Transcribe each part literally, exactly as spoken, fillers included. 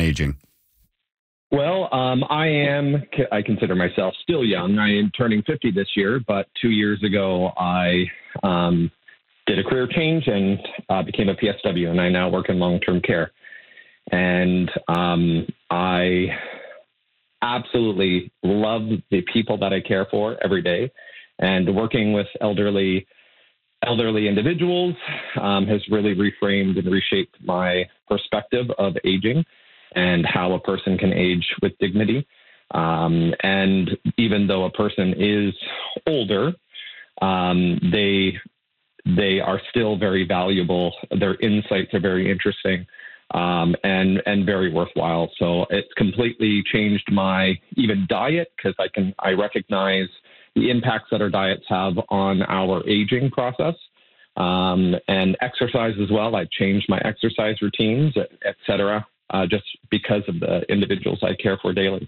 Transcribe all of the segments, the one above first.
aging? Well, um, I am, I consider myself still young. I am turning fifty this year, but two years ago, I um, did a career change and uh, became a P S W, and I now work in long-term care. And um, I absolutely love the people that I care for every day. And working with elderly elderly individuals um, has really reframed and reshaped my perspective of aging and how a person can age with dignity. Um, and even though a person is older, um, they they are still very valuable. Their insights are very interesting um, and and very worthwhile. So it's completely changed my even diet, because I can I recognize the impacts that our diets have on our aging process. Um, and exercise as well. I've changed my exercise routines, et cetera, uh, just because of the individuals I care for daily.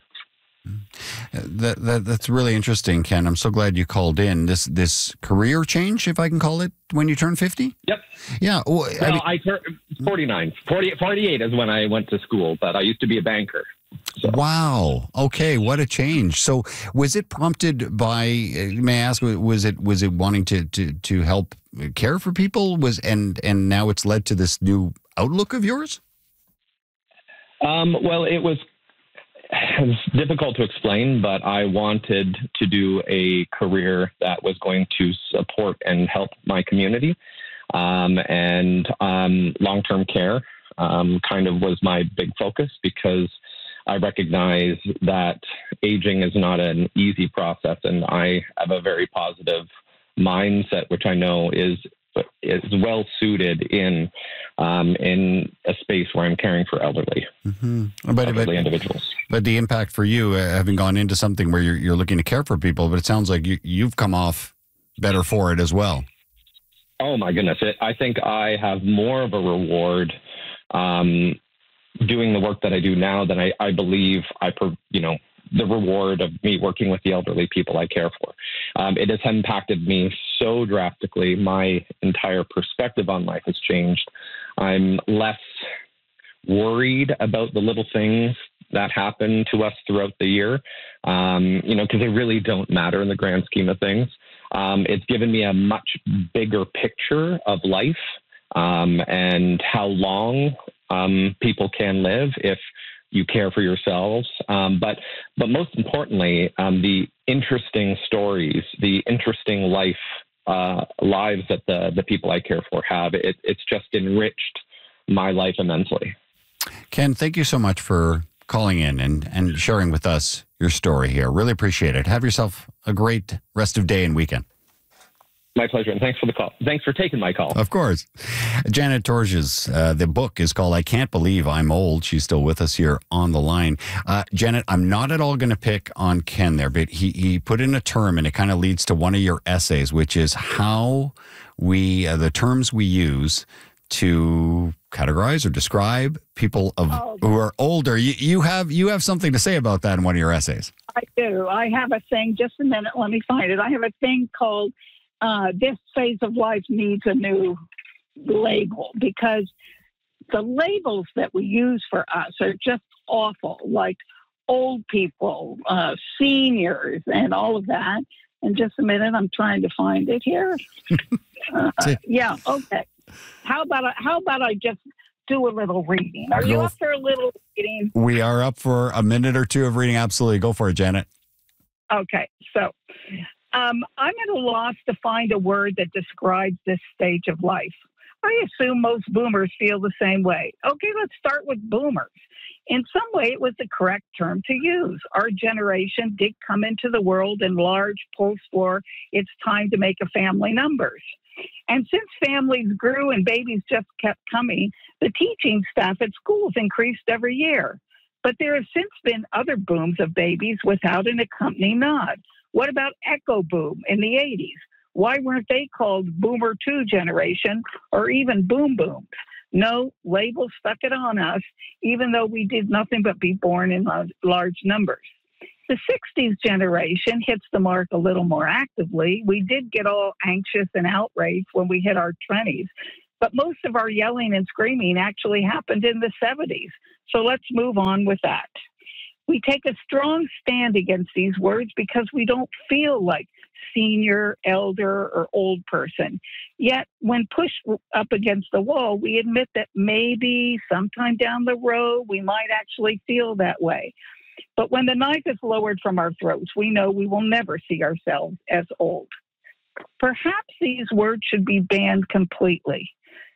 That, that that's really interesting, Ken. I'm so glad you called in. This this career change, if I can call it, when you turn fifty? Yep. Yeah. Well, well I, mean, I turned forty-nine. forty, forty-eight is when I went to school, but I used to be a banker. So. Wow. Okay. What a change. So was it prompted by, may I ask, was it was it wanting to, to, to help care for people? Was and and now it's led to this new outlook of yours? Um, well, it was, it was difficult to explain, but I wanted to do a career that was going to support and help my community. Um, and um, long-term care um, kind of was my big focus, because I recognize that aging is not an easy process, and I have a very positive mindset, which I know is is well suited in um, in a space where I'm caring for elderly, mm-hmm. but, elderly but, individuals. But the impact for you, uh, having gone into something where you're, you're looking to care for people, but it sounds like you, you've come off better for it as well. Oh my goodness! It, I think I have more of a reward Um, doing the work that I do now than I, I believe I, you know, the reward of me working with the elderly people I care for. Um, it has impacted me so drastically. My entire perspective on life has changed. I'm less worried about the little things that happen to us throughout the year, um, you know, because they really don't matter in the grand scheme of things. Um, it's given me a much bigger picture of life um, and how long Um, people can live if you care for yourselves. Um, but but most importantly, um, the interesting stories, the interesting life uh, lives that the, the people I care for have, it, it's just enriched my life immensely. Ken, thank you so much for calling in and, and sharing with us your story here. Really appreciate it. Have yourself a great rest of day and weekend. My pleasure, and thanks for the call. Thanks for taking my call. Of course. Janet Torges, uh, the book is called I Can't Believe I'm Old. She's still with us here on the line. Uh, Janet, I'm not at all going to pick on Ken there, but he, he put in a term, and it kind of leads to one of your essays, which is how we, uh, the terms we use to categorize or describe people of oh, who are older. You, you have you have something to say about that in one of your essays. I do. I have a thing. Just a minute. Let me find it. I have a thing called Uh, this phase of life needs a new label, because the labels that we use for us are just awful, like old people, uh, seniors, and all of that. And just a minute, I'm trying to find it here. Uh, yeah, okay. How about I, how about I just do a little reading? Are you up for a little reading? We are up for a minute or two of reading. Absolutely. Go for it, Janet. Okay, so Um, I'm at a loss to find a word that describes this stage of life. I assume most boomers feel the same way. Okay, let's start with boomers. In some way, it was the correct term to use. Our generation did come into the world in large post-war, it's time to make a family numbers. And since families grew and babies just kept coming, the teaching staff at schools increased every year. But there have since been other booms of babies without an accompanying nod. What about Echo Boom in the eighties? Why weren't they called Boomer two generation or even Boom Booms? No, labels stuck it on us, even though we did nothing but be born in large numbers. The sixties generation hits the mark a little more actively. We did get all anxious and outraged when we hit our twenties, But most of our yelling and screaming actually happened in the seventies. So let's move on with that. We take a strong stand against these words because we don't feel like senior, elder, or old person. Yet, when pushed up against the wall, we admit that maybe sometime down the road we might actually feel that way. But when the knife is lowered from our throats, we know we will never see ourselves as old. Perhaps these words should be banned completely.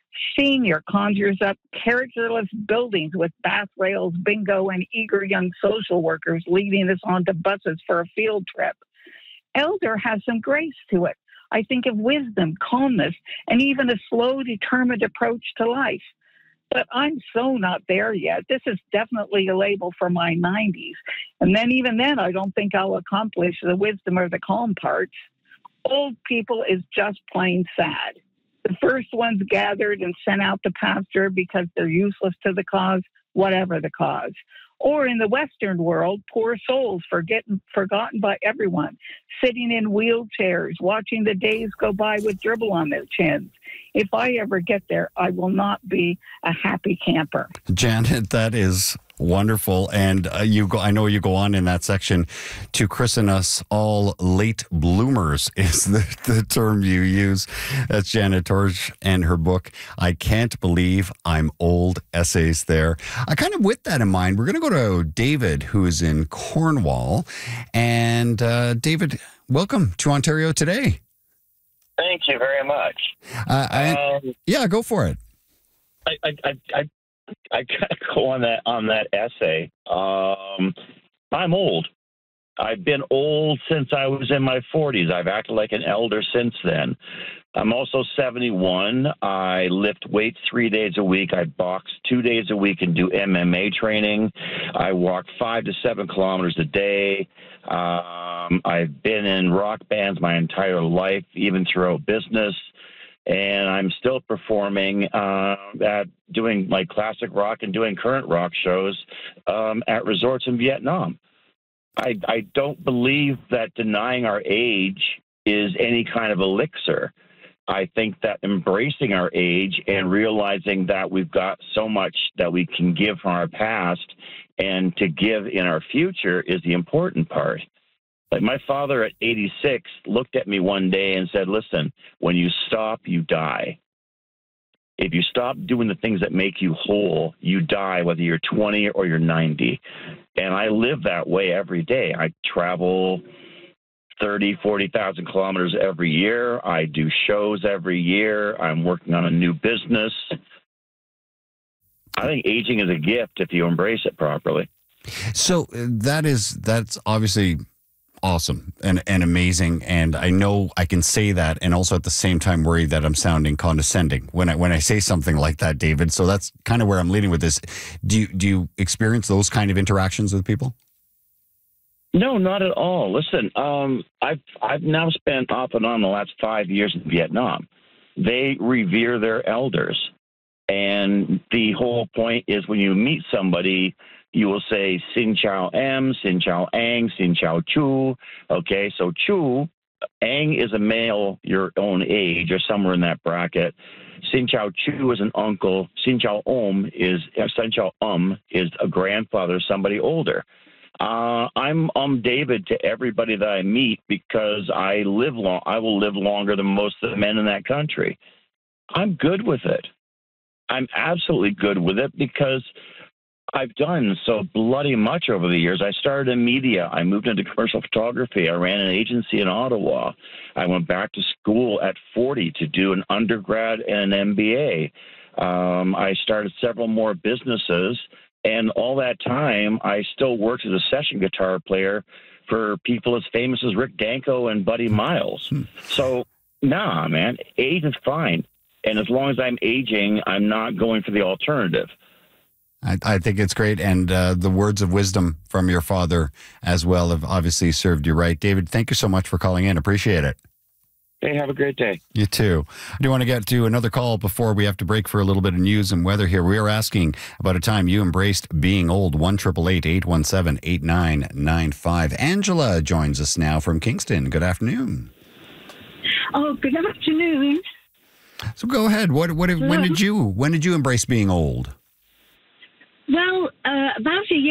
Senior conjures up characterless buildings with bath rails, bingo, and eager young social workers leading us onto buses for a field trip. Elder has some grace to it. I think of wisdom, calmness, and even a slow, determined approach to life. But I'm so not there yet. This is definitely a label for my nineties. And then even then, I don't think I'll accomplish the wisdom or the calm parts. Old people is just plain sad. The first ones gathered and sent out to pasture because they're useless to the cause, whatever the cause. Or in the Western world, poor souls forgetting, forgotten by everyone, sitting in wheelchairs, watching the days go by with dribble on their chins. If I ever get there, I will not be a happy camper. Janet, that is wonderful. And uh, you go, I know you go on in that section to christen us all late bloomers is the, the term you use. That's Janet Torge and her book, I Can't Believe I'm Old, essays there. I kind of with that in mind, we're going to go to David, who is in Cornwall. And uh, David, welcome to Ontario Today. Thank you very much. Uh, I, um, yeah, go for it. I, I, I, I I gotta go on that on that essay. Um, I'm old. I've been old since I was in my forties. I've acted like an elder since then. I'm also seventy-one. I lift weights three days a week. I box two days a week and do M M A training. I walk five to seven kilometers a day. Um, I've been in rock bands my entire life, even throughout business. And I'm still performing uh, at doing like classic rock and doing current rock shows um, at resorts in Vietnam. I, I don't believe that denying our age is any kind of elixir. I think that embracing our age and realizing that we've got so much that we can give from our past and to give in our future is the important part. Like my father at eighty-six looked at me one day and said, listen, when you stop, you die. If you stop doing the things that make you whole, you die, whether you're twenty or you're ninety. And I live that way every day. I travel thirty, forty thousand kilometers every year. I do shows every year. I'm working on a new business. I think aging is a gift if you embrace it properly. So uh, that is, that's obviously awesome and, and amazing. And I know I can say that and also at the same time worry that I'm sounding condescending when I when I say something like that, David. So that's kind of where I'm leading with this. Do you, do you experience those kind of interactions with people? No, not at all. Listen, um, I've I've now spent off and on the last five years in Vietnam. They revere their elders. And the whole point is when you meet somebody, you will say, Xin Chao Em, Xin Chao Ang, Xin Chao Chu. Okay, so Chu, Ang is a male your own age or somewhere in that bracket. Xin Chao Chu is an uncle. Xin Chao Om is, uh, Xin Chao Um is a grandfather, somebody older. Uh, I'm um David to everybody that I meet because I live long. I will live longer than most of the men in that country. I'm good with it. I'm absolutely good with it because I've done so bloody much over the years. I started in media. I moved into commercial photography. I ran an agency in Ottawa. I went back to school at forty to do an undergrad and an M B A. Um, I started several more businesses. And all that time, I still worked as a session guitar player for people as famous as Rick Danko and Buddy Miles. So, nah, man, age is fine. And as long as I'm aging, I'm not going for the alternative. I, I think it's great. And uh, the words of wisdom from your father as well have obviously served you right. David, thank you so much for calling in. Appreciate it. Hey, have a great day. You too. I do want to get to another call before we have to break for a little bit of news and weather here. We are asking about a time you embraced being old. one eight eight eight, eight one seven, eight nine nine five. Angela joins us now from Kingston. Good afternoon. Oh, good afternoon. So go ahead. What? What? When did you? When did you embrace being old? Well, uh, about a year